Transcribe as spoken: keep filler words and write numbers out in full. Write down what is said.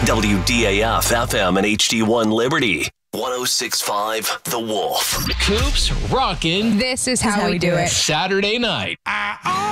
W D A F F M and H D one Liberty. one oh six point five The Wolf. Coops rockin' This is how, we do it. Saturday night.